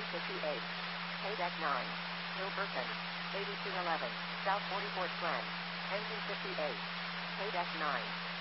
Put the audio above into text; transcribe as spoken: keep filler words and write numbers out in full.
fifty-eight. Paydeck nine. Hilberton. eighty-two eleven. South forty-fourth Glen. Engine fifty-eight. Paydeck nine.